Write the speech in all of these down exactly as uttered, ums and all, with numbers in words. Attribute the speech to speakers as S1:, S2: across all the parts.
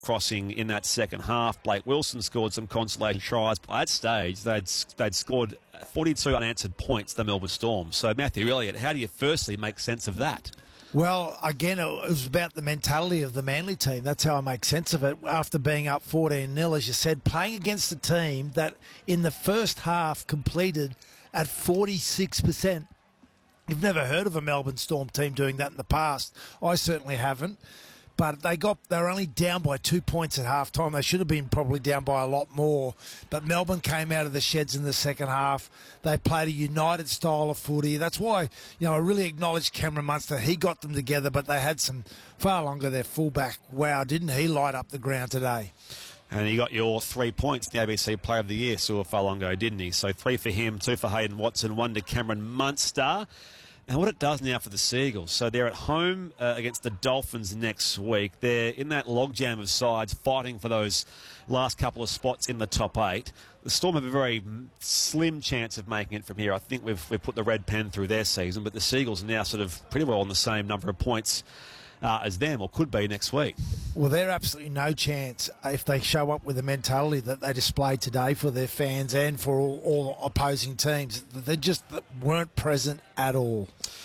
S1: crossing in that second half. Blake Wilson scored some consolation tries. By that stage, they'd, they'd scored forty-two unanswered points, the Melbourne Storm. So, Matthew Elliott, how do you firstly make sense of that?
S2: Well, again, it was about the mentality of the Manly team. That's how I make sense of it. After being up fourteen nil, as you said, playing against a team that in the first half completed at forty-six percent. You've never heard of a Melbourne Storm team doing that in the past. I certainly haven't. But they got they were only down by two points at half time. They should have been probably down by a lot more. But Melbourne came out of the sheds in the second half. They played a united style of footy. That's why, you know, I really acknowledge Cameron Munster. He got them together, but they had some far longer. Their fullback, wow, didn't he light up the ground today?
S1: And he got your three points, the A B C Player of the Year, Sua Falongo, didn't he? So three for him, two for Hayden Watson, one to Cameron Munster. And what it does now for the Seagulls, so they're at home uh, against the Dolphins next week. They're in that logjam of sides fighting for those last couple of spots in the top eight. The Storm have a very slim chance of making it from here. I think we've, we've put the red pen through their season, but the Seagulls are now sort of pretty well on the same number of points Uh, as them, or could be next week.
S2: Well, they're absolutely no chance if they show up with the mentality that they displayed today for their fans and for all, all opposing teams. They just weren't present at all.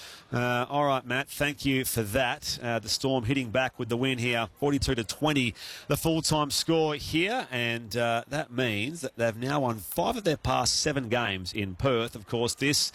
S1: Uh, all right, Matt, thank you for that. Uh, the Storm hitting back with the win here, forty-two to twenty, the full-time score here, and uh, that means that they've now won five of their past seven games in Perth. Of course, this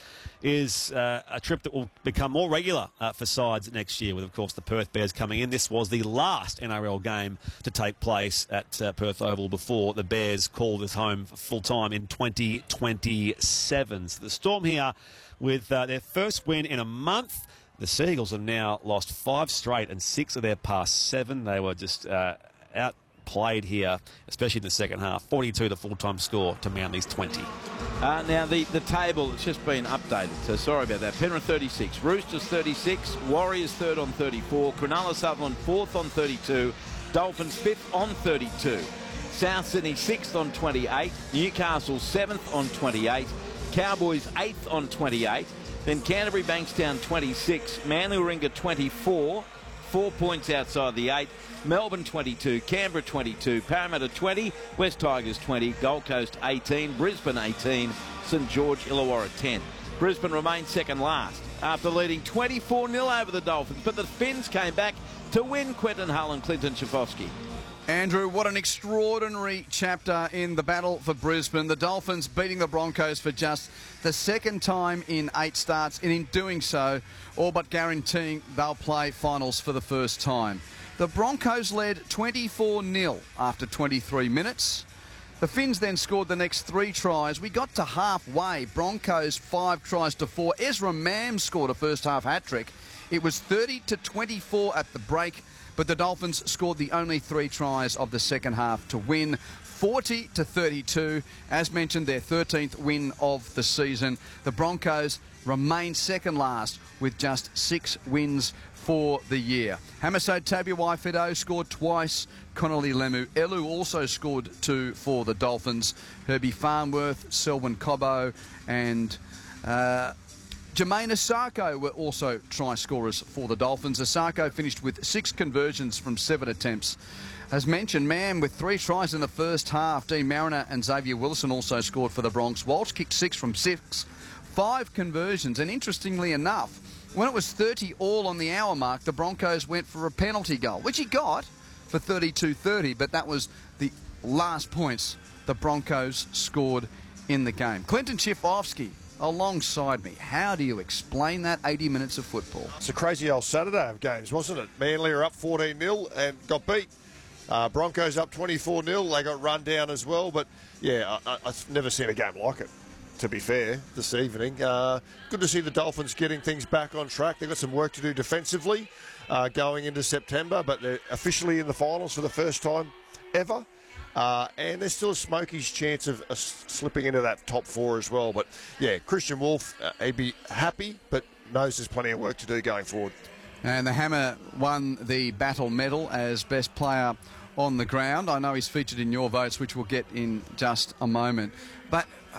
S1: is uh, a trip that will become more regular uh, for sides next year, with, of course, the Perth Bears coming in. This was the last N R L game to take place at uh, Perth Oval before the Bears called it home full-time in twenty twenty-seven. So the Storm here with uh, their first win in a month. The Seagulls have now lost five straight and six of their past seven. They were just uh, outplayed here, especially in the second half. forty-two the full-time score to Manly's twenty.
S3: Uh, now, the, the table has just been updated, so sorry about that. Penrith thirty-six, Roosters thirty-six, Warriors third on thirty-four, Cronulla Sutherland fourth on thirty-two, Dolphins fifth on thirty-two, South Sydney sixth on twenty-eight, Newcastle seventh on twenty-eight, Cowboys eighth on twenty-eight, then Canterbury Bankstown twenty-six, Manly Warringah twenty-four, four points outside the eight, Melbourne twenty-two, Canberra twenty-two, Parramatta twenty, West Tigers twenty, Gold Coast eighteen, Brisbane eighteen, St George Illawarra ten. Brisbane remains second last after leading twenty-four nil over the Dolphins, but the Finns came back to win. Quentin Hull and Clinton Schifofsky.
S4: Andrew, what an extraordinary chapter in the battle for Brisbane. The Dolphins beating the Broncos for just the second time in eight starts, and in doing so, all but guaranteeing they'll play finals for the first time. The Broncos led twenty-four nil after twenty-three minutes. The Finns then scored the next three tries. We got to halfway. Broncos five tries to four. Ezra Mam scored a first half hat-trick. It was thirty to twenty-four at the break, but the Dolphins scored the only three tries of the second half to win, forty to thirty-two. As mentioned, their thirteenth win of the season. The Broncos remain second last with just six wins for the year. Hamiso Tabuai-Fidow scored twice. Connolly Lemu Elu also scored two for the Dolphins. Herbie Farnworth, Selwyn Cobbo and Uh, Jermaine Asako were also try scorers for the Dolphins. Asako finished with six conversions from seven attempts. As mentioned, Mam with three tries in the first half. Dean Mariner and Xavier Wilson also scored for the Bronx. Walsh kicked six from six. Five conversions. And interestingly enough, when it was thirty all on the hour mark, the Broncos went for a penalty goal, which he got for thirty-two thirty, but that was the last points the Broncos scored in the game. Clinton Schifofsky alongside me. How do you explain that eighty minutes of football?
S5: It's a crazy old Saturday of games, wasn't it? Manly are up fourteen nil and got beat. Uh, Broncos up twenty-four nil. They got run down as well. But, yeah, I, I've never seen a game like it, to be fair, this evening. Uh, good to see the Dolphins getting things back on track. They've got some work to do defensively uh, going into September, but they're officially in the finals for the first time ever. Uh, and there's still a Smokies chance of uh, slipping into that top four as well. But, yeah, Christian Wolf, uh, he'd be happy, but knows there's plenty of work to do going forward.
S4: And the Hammer won the battle medal as best player on the ground. I know he's featured in your votes, which we'll get in just a moment. But uh,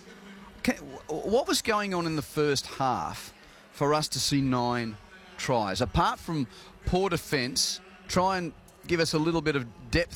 S4: can, what was going on in the first half for us to see nine tries? Apart from poor defence, try and give us a little bit of depth